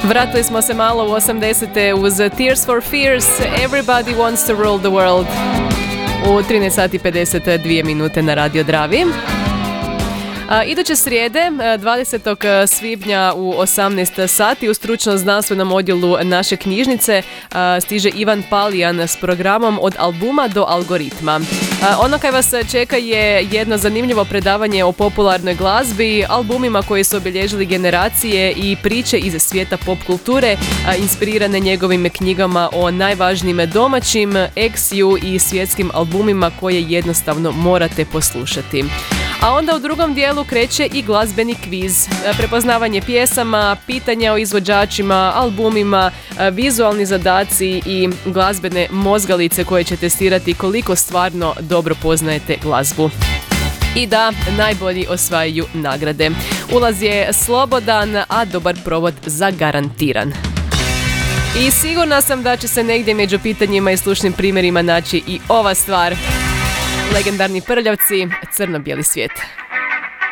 Vratili smo se malo u 80. uz Tears for Fears, Everybody Wants to Rule the World. U 13 sati 52 minute na Radio Dravi. Iduće srijede, 20. svibnja u 18 sati u stručno-znanstvenom odjelu naše knjižnice stiže Ivan Palijan s programom Od albuma do algoritma. Ono kaj vas čeka je jedno zanimljivo predavanje o popularnoj glazbi, albumima koji su obilježili generacije i priče iz svijeta pop kulture, inspirirane njegovim knjigama o najvažnijim domaćim, ex-ju i svjetskim albumima koje jednostavno morate poslušati. A onda u drugom dijelu kreće i glazbeni kviz. Prepoznavanje pjesama, pitanja o izvođačima, albumima, vizualni zadaci i glazbene mozgalice koje će testirati koliko stvarno dobro poznajete glazbu. I da, najbolji osvajaju nagrade. Ulaz je slobodan, a dobar provod zagarantiran. I sigurna sam da će se negdje među pitanjima i slušnim primjerima naći i ova stvar. Legendarni Prljavci, crno-bijeli svijet.